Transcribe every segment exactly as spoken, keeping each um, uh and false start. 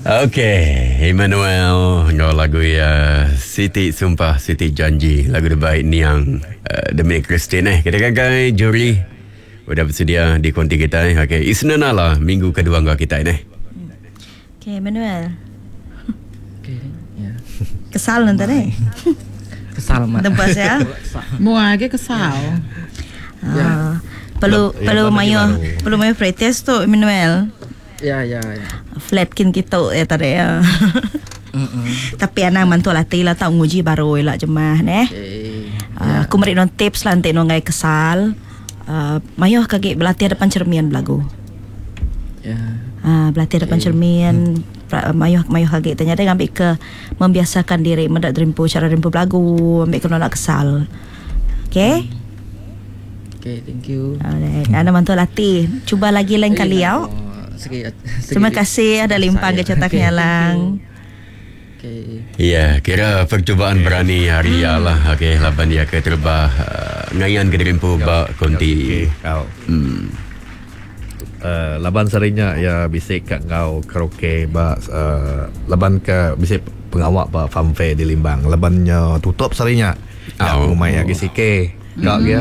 Okey, Emmanuel ngau lagu ya Siti Sumpah Siti Janji, lagu terbaik ni yang uh, demi Christine eh. Kita kan juri udah bersedia di konti kita eh. Okey, Isnin lah minggu kedua ngau kita ini. Okey, Emmanuel. Okey, ya. Kesal nanti ni. Kesal mak. Tempat saya. Mua ke kesal. Ah, perlu Ya, perlu ya, mayo baru. perlu mayo pretest tu Emmanuel. Ya, ya, ya. Flatkin kita ya tadi ya. Tapi anak mantu latih lah tak nguji baru lah jemah neh. Okey. Uh, aku meri non tips lah nanti nongai kesal. Uh, mayo kaki berlatih depan cermin belagu. Ya. Ah, berlatih depan cermin. Pra- Mayo mayo kaki tanya dia ambil ke membiasakan diri mendak drimpu cara drimpu belagu, ambil ke nak kesal. Okey? Okey, thank you. Alright, anak mantu latih. Cuba lagi lain kali ya. Oh, Sikit. Terima kasih ada limpah ke cetaknya lang. Okey. Ya, kira percubaan berani hari ya lah. Okey, laban dia ke terbah uh, ngayan ke derimpu ba konti. Kau Hmm. uh, laban sarinya ya bisik kat kau karaoke ba uh, laban ke bisik pengawak ba fanfare di Limbang. Labannya tutup sarinya. Ya Oh. rumah ya gisike. Kau dia.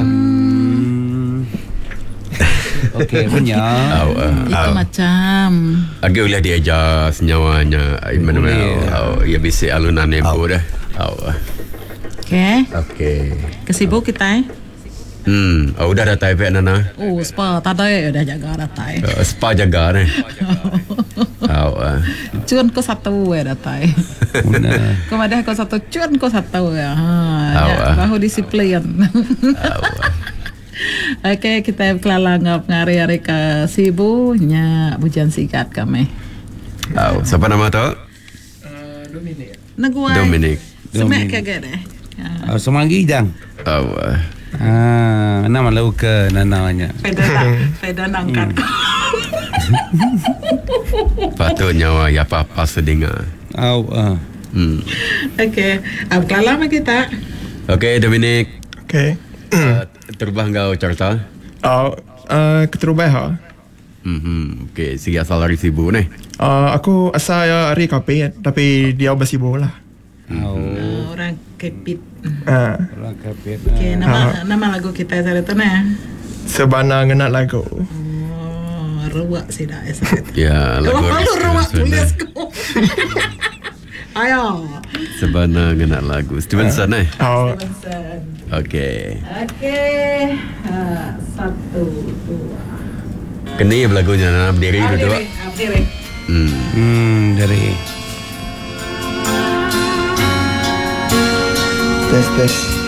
Okey punya. Au, uh, Itu au. macam Agak boleh diajar senyawanya Emmanuel. Au, ya bisik alunan nempo dah. Au. okey. Okey. Kesibuk kita eh. Hmm, oh, udah dah type Nana. Oh, spa tadi dah jaga datai. Uh, spa jaga ni. Au. Uh. Cun ko satu eh datai. Una. Kau ada kau satu cun ko satu ya. Ha, Au, ya, ah. bahu disiplin. Au. Okey, kita kelalangap ngari-hari ke sibunya bujan sikat kami. Au. Siapa nama tu? Naguai. Dominic. Semek kagak deh. Uh, semanggi jang. Au. Uh. Ah, nama lau ke nananya. Peda nak, peda nangkat. Patutnya wah, ya apa-apa sedengar. Au ah. Hmm. Okey, ab kelala kita. Okey, Dominic. Okay. Uh, terbang kau cerita? Uh, uh, keterubah ha. Hmm. Okey, sige asal hari sibuk ni. Uh, aku asal ya hari kape tapi dia bersibuk lah. Au. Uh, orang kepit. Uh, Orang kapit. Okey, nama nama lagu kita saya tu nah. sebana ngenat lagu. Oh, ruak sih dah saya. Ya, lagu Oh, lu ruak tulis Stevenson. ko. Ayo. Sebana ngena lagu Stevenson eh. Uh, Okey. Okey. Ha, satu, dua. Kena berlagunya Nana berdiri duduk. Berdiri. Hmm. Hmm, dari tes tes.